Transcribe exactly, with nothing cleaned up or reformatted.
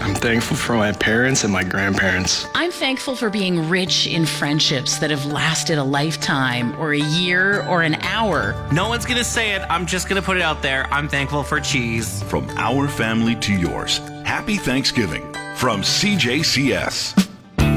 I'm thankful for my parents and my grandparents. I'm thankful for being rich in friendships that have lasted a lifetime or a year or an hour. No one's going to say it. I'm just going to put it out there. I'm thankful for cheese. From our family to yours, happy Thanksgiving from C J C S.